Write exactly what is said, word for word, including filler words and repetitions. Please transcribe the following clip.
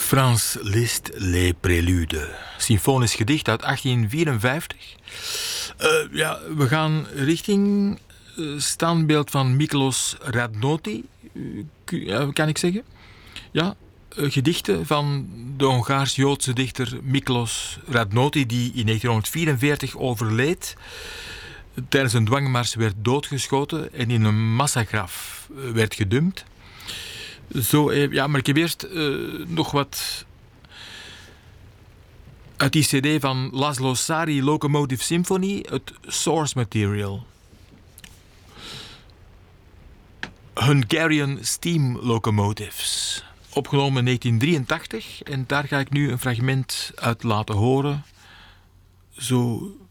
Franz Liszt, Les Préludes. Symfonisch gedicht uit achttien vierenvijftig. Uh, ja, we gaan richting uh, standbeeld van Miklos Radnóti, uh, kan ik zeggen. Ja, uh, gedichten van de Hongaars-Joodse dichter Miklos Radnóti, die in negentienhonderdvierenveertig overleed. Tijdens een dwangmars werd doodgeschoten en in een massagraf werd gedumpt. Zo, ja, maar ik heb eerst uh, nog wat uit die cd van Laszlo Sari, Locomotive Symphony, het source material. Hungarian Steam Locomotives. Opgenomen in negentien drieëntachtig en daar ga ik nu een fragment uit laten horen. Zo